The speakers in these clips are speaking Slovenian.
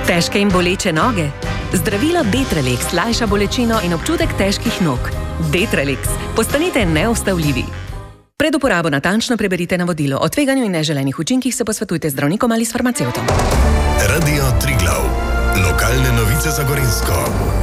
Težke in boleče noge? Zdravilo Detralex lajša bolečino in občutek težkih nog. Detralex. Postanite neustavljivi. Pred uporabo natančno preberite navodilo. O tveganju in neželenih učinkih se posvetujte z zdravnikom ali s farmacevtom. Radio Triglav. Lokalne novice za Gorenjsko.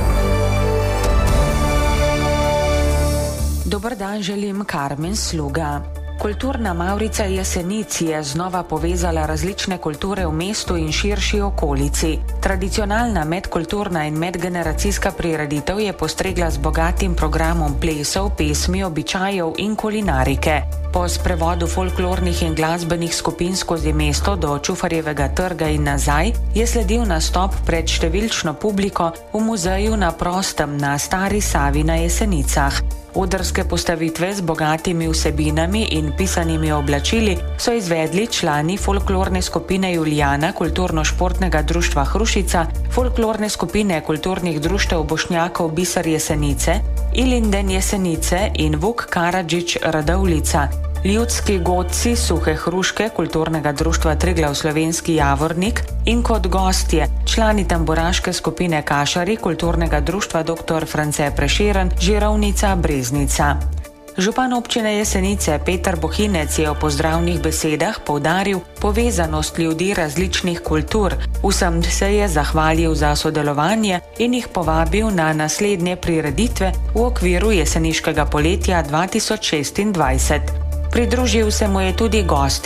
Dober dan želim Karmen Sluga. Kulturna Mavrica Jesenic je znova povezala različne kulture v mestu in širši okolici. Tradicionalna medkulturna in medgeneracijska prireditev je postregla z bogatim programom plesov, pesmi, običajev in kulinarike. Po sprevodu folklornih in glasbenih skupin skozi mesto do Čufarjevega trga in nazaj je sledil nastop pred številčno publiko v muzeju na prostem na Stari Savi na Jesenicah. Odrske postavitve z bogatimi vsebinami in pisanimi oblačili so izvedli člani folklorne skupine Julijana Kulturno-športnega društva Hrušica, folklorne skupine kulturnih društev Bošnjakov Biser Jesenice, Ilinden Jesenice in Vuk Karadžič Radovljica. Ljudski godci Suhe Hruške kulturnega društva Triglav Slovenski Javornik in kot gostje člani tamburaške skupine Kašari kulturnega društva dr. France Prešeren Žirovnica Breznica. Župan občine Jesenice Peter Bohinec je v pozdravnih besedah poudaril povezanost ljudi različnih kultur. Vsem se je zahvalil za sodelovanje in jih povabil na naslednje prireditve v okviru jeseniškega poletja 2026. Pridružil se mu je tudi gost